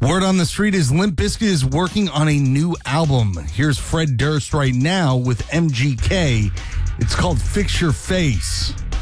Word on the street is Limp Bizkit is working on a new album. Here's Fred Durst right now with MGK. It's called Fix Your Face.